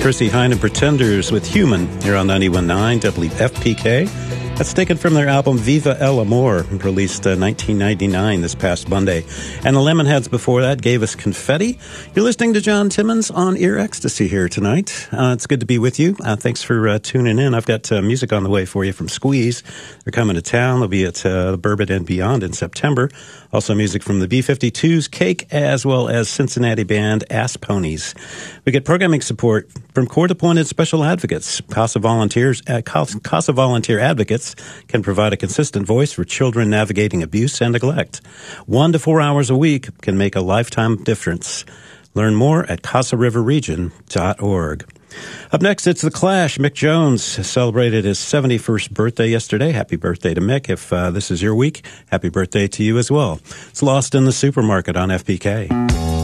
Chrissie Hynde and Pretenders with Human here on 91.9 WFPK. That's taken from their album Viva El Amor, released 1999 this past Monday. And the Lemonheads before that gave us Confetti. You're listening to John Timmons on Ear Ecstasy here tonight. It's good to be with you. Thanks for tuning in. I've got music on the way for you from Squeeze. They're coming to town. They'll be at the Bourbon and Beyond in September. Also music from the B-52s, Cake, as well as Cincinnati band Ass Ponies. We get programming support from court-appointed special advocates. CASA Volunteer Advocates can provide a consistent voice for children navigating abuse and neglect. 1 to 4 hours a week can make a lifetime difference. Learn more at CasaRiverRegion.org. Up next, it's The Clash. Mick Jones celebrated his 71st birthday yesterday. Happy birthday to Mick. If this is your week, happy birthday to you as well. It's Lost in the Supermarket on FPK.